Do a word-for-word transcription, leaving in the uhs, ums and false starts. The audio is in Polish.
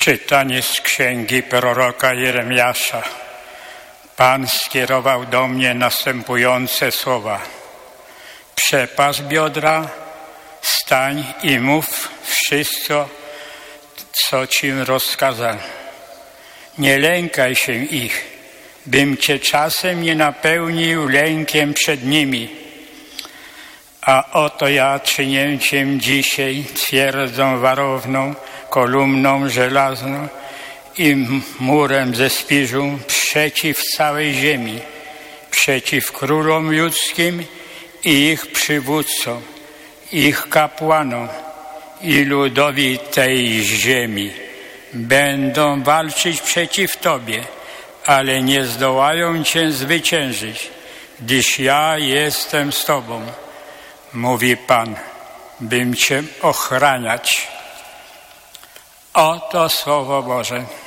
Czytanie z księgi proroka Jeremiasza. Pan skierował do mnie następujące słowa. Przepasz biodra, stań i mów wszystko, co ci rozkazał. Nie lękaj się ich, bym cię czasem nie napełnił lękiem przed nimi. A oto ja czynię cię dzisiaj twierdzą warowną, kolumną żelazną i murem ze spiżu przeciw całej ziemi, przeciw królom ludzkim i ich przywódcom, ich kapłanom i ludowi tej ziemi. Będą walczyć przeciw Tobie, ale nie zdołają Cię zwyciężyć, gdyż ja jestem z Tobą, mówi Pan, bym Cię ochraniać. Oto Słowo Boże.